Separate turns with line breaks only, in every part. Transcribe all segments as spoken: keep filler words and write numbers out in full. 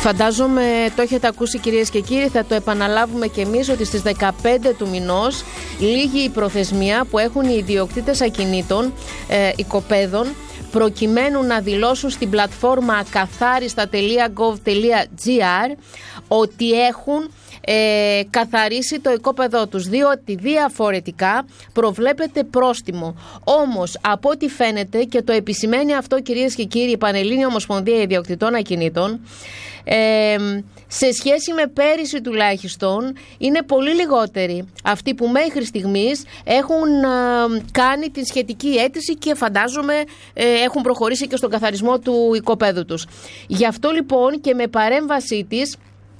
Φαντάζομαι το έχετε ακούσει, κυρίες και κύριοι, θα το επαναλάβουμε και εμείς, ότι στις δεκαπέντε του μηνός λήγει η προθεσμία που έχουν οι ιδιοκτήτες ακινήτων, ε, οικοπαίδων, προκειμένου να δηλώσουν στην πλατφόρμα ακαθάριστα τελεία γκοβ τελεία τζι άρ ότι έχουν ε, καθαρίσει το οικόπεδό τους, διότι διαφορετικά προβλέπεται πρόστιμο. Όμως, από ό,τι φαίνεται, και το επισημαίνει αυτό, κυρίες και κύριοι, η Πανελλήνια Ομοσπονδία Ιδιοκτητών Ακινήτων, ε, σε σχέση με πέρυσι τουλάχιστον, είναι πολύ λιγότεροι αυτοί που μέχρι στιγμής έχουν ε, κάνει την σχετική αίτηση και φαντάζομαι ε, έχουν προχωρήσει και στον καθαρισμό του οικοπαίδου τους. Γι' αυτό λοιπόν και με παρέμβασή της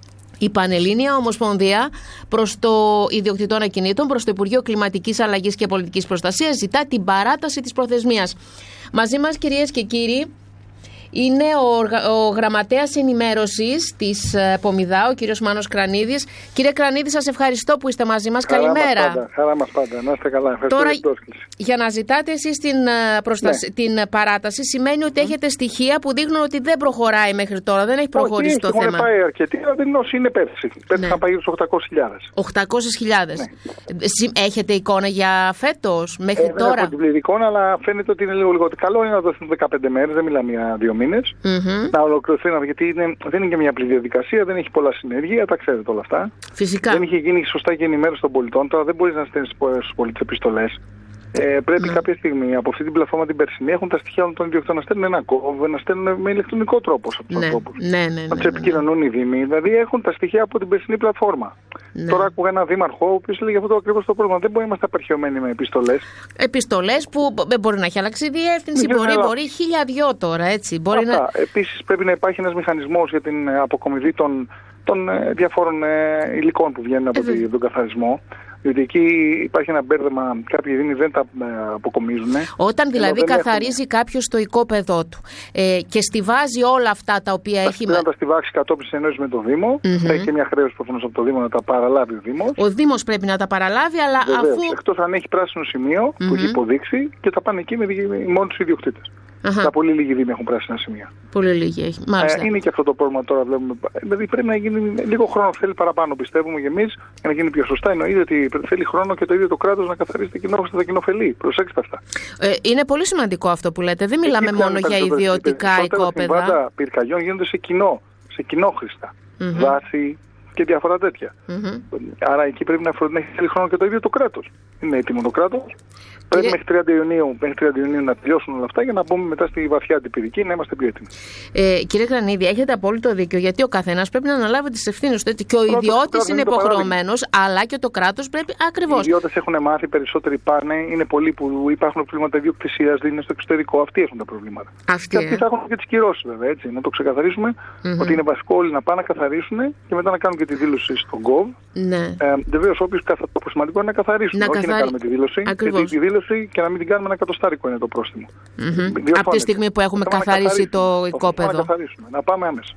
η Πανελλήνια Ομοσπονδία προς το Ιδιοκτητών Ακινήτων, προς το Υπουργείο Κλιματικής Αλλαγής και Πολιτικής Προστασίας, ζητά την παράταση της προθεσμίας. Μαζί μας, κυρίες και κύριοι, είναι ο, ο γραμματέας ενημέρωσης της Πομιδά, ο κύριος Μάνος Κρανίδης. Κύριε Κρανίδη, σας ευχαριστώ που είστε μαζί μας.
Χαρά
Καλημέρα.
Μας πάντα, χαρά μας πάντα. Να είστε καλά. Ευχαριστώ.
Τώρα,
για την πρόσκληση.
Για να ζητάτε εσείς την, προστασ... ναι. την παράταση, σημαίνει ότι mm. έχετε στοιχεία που δείχνουν ότι δεν προχωράει μέχρι τώρα, δεν έχει προχωρήσει το θέμα.
Όχι, πάει αρκετή, αλλά δεν είναι πέρσι. Πέρσι ναι. θα πάει στους οκτακόσιες χιλιάδες.
οκτακόσιες χιλιάδες. Ναι. Έχετε εικόνα για φέτος, μέχρι
ε,
τώρα?
Δεν έχω την πλήρη εικόνα, αλλά φαίνεται ότι είναι λίγο λιγότερο. Καλό είναι να δώσουν δεκαπέντε μέρες, δεν μιλάμε για δύο μήνες. Mm-hmm. Να ολοκληρωθεί, γιατί είναι, δεν είναι και μια απλή διαδικασία, δεν έχει πολλά συνεργεία, τα ξέρετε όλα αυτά.
Φυσικά.
Δεν είχε γίνει σωστά και ενημέρωση των πολιτών. Τώρα δεν μπορεί να στέλνει στους πολίτες επιστολές. Ε, πρέπει mm. κάποια στιγμή από αυτή την πλατφόρμα την περσινή έχουν τα στοιχεία των ιδιοκτητών να στέλνουν ένα κόβ, να στέλνουν με ηλεκτρονικό τρόπο σε αυτούς τους ανθρώπους.
Ναι, ναι, ναι,
να τους
ναι,
επικοινωνούν οι δήμοι. Δηλαδή έχουν τα στοιχεία από την περσινή πλατφόρμα. Ναι. Τώρα άκουγα ένα δήμαρχο ο οποίος έλεγε αυτό το ακριβώς το πρόβλημα. Δεν μπορεί να είμαστε απαρχαιωμένοι με επιστολές.
Επιστολές που μπορεί να έχει αλλάξει η διεύθυνση, μπορεί, αλλά... μπορεί χίλια δυο τώρα, έτσι. Μπορεί να...
Επίσης πρέπει να υπάρχει ένας μηχανισμός για την αποκομιδή των, των διαφόρων ε, υλικών που βγαίνουν από ε, τον καθαρισμό. Διότι εκεί υπάρχει ένα μπέρδεμα, κάποιοι δήμοι δεν τα αποκομίζουν.
Όταν δηλαδή καθαρίζει κάποιος το οικόπεδό του ε, και στιβάζει όλα αυτά τα οποία θα έχει...
Πρέπει να τα στιβάξει κατόπιν συνεννόησης με το Δήμο. Mm-hmm. Θα έχει και μια χρέωση προφανώς από το Δήμο να τα παραλάβει ο Δήμος. Ο
Δήμος πρέπει να τα παραλάβει, αλλά
βεβαίως,
αφού...
εκτός αν έχει πράσινο σημείο mm-hmm. που έχει υποδείξει και θα πάνε εκεί με μόνοι τους ιδιοκτήτες. Uh-huh. Τα πολύ λίγοι δήμοι έχουν πράσινα σημεία.
Πολύ λίγοι έχει. Μάλιστα.
Ε, είναι και αυτό το πρόβλημα τώρα. Βλέπουμε. Δηλαδή πρέπει να γίνει λίγο χρόνο. Θέλει παραπάνω, πιστεύουμε και εμείς, για να γίνει πιο σωστά. Εννοείται ότι θέλει χρόνο και το ίδιο το κράτος να καθαρίσει τα κοινόφροντα, τα κοινοφελή. Προσέξτε αυτά.
Ε, είναι πολύ σημαντικό αυτό που λέτε. Δεν μιλάμε Εκεί μόνο για ιδιωτικά οικόπεδα.
Τα πάντα πυρκαγιών γίνονται σε κοινό, σε κοινόχρηστα. Mm-hmm. Βάση και διάφορα τέτοια. Mm-hmm. Άρα εκεί πρέπει να φροντίσει να έχει χρόνο και το ίδιο το κράτος. Είναι έτοιμο το κράτος. Πρέπει μέχρι τριάντα Ιουνίου, μέχρι τριάντα Ιουνίου να τελειώσουν όλα αυτά για να μπούμε μετά στη βαθιά αντιπυρική να είμαστε πιο έτοιμοι.
Ε, κύριε Κρανίδη, έχετε απόλυτο δίκιο, γιατί ο καθένας πρέπει να αναλάβει τις ευθύνες του. Και ο ιδιώτης είναι υποχρεωμένος, αλλά και το κράτος πρέπει ακριβώς.
Οι ιδιώτες έχουν μάθει, περισσότεροι πάνε. Είναι πολλοί που υπάρχουν προβλήματα ιδιοκτησίας, δεν είναι στο εξωτερικό. Αυτοί έχουν τα προβλήματα.
Αυτοί,
και αυτοί θα έχουν και τις κυρώσεις, βέβαια. Έτσι, να το ξεκαθαρίσουμε mm-hmm. ότι είναι βασικό όλοι να πάνε να καθαρίσουν και μετά να κάνουν και τη δήλωση στον γκοβ. Ναι. Ε, Βεβαίως, όποιους το σημαντικό είναι να καθαρίσουν.
Να
όχι
καθαρι...
να κάνουμε τη δήλωση. Τη δήλωση και να μην την κάνουμε ένα εκατοστάρικο είναι το πρόστιμο.
Mm-hmm. Από τη στιγμή που έχουμε καθαρίσει το οικόπεδο.
Να καθαρίσουμε, να πάμε άμεσα.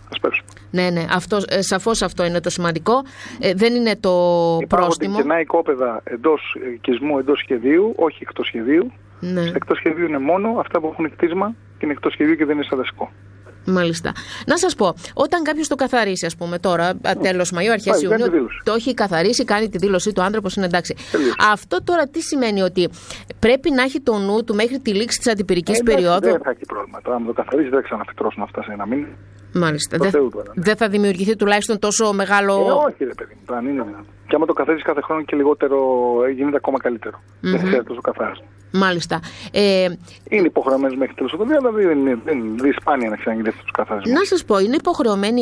Ναι, ναι, αυτό, ε, σαφώς αυτό είναι το σημαντικό. Ε, δεν είναι το
Υπάρχουν
πρόστιμο.
Υπάρχουν κενά οικόπεδα εντός οικισμού, εντός σχεδίου, όχι εκτός σχεδίου. Ναι. Εκτός σχεδίου είναι μόνο αυτά που έχουν κτίσμα και είναι εκτός σχεδίου και δεν είναι σαν δασικό.
Μάλιστα. Να σας πω, όταν κάποιος το καθαρίσει, ας πούμε τώρα, τέλος Μαΐου, αρχές Ιουνίου, το έχει καθαρίσει, κάνει τη δήλωσή του άνθρωπος, είναι εντάξει.
Τελείως.
Αυτό τώρα τι σημαίνει, ότι πρέπει να έχει το νου του μέχρι τη λήξη της αντιπυρικής ε, περίοδου?
Δεν θα έχει πρόβλημα. Τώρα, αν το καθαρίσει, δεν θα ξαναφυτρώσουν αυτά σε ένα μήνα.
Μάλιστα. Δεν δε θα δημιουργηθεί τουλάχιστον τόσο μεγάλο.
Ε, όχι, ρε παιδί μου, αν είναι. Και άμα το καθαρίσει κάθε χρόνο και λιγότερο, γίνεται ακόμα καλύτερο. Mm-hmm. Δεν χρειάζεται τόσο καθάρισμα.
Μάλιστα. Ε,
είναι υποχρεωμένοι μέχρι τέλος του, αλλά δεν είναι σπάνια να ξαναγίνει δεύτερος καθαρισμός.
Να σας πω, είναι υποχρεωμένοι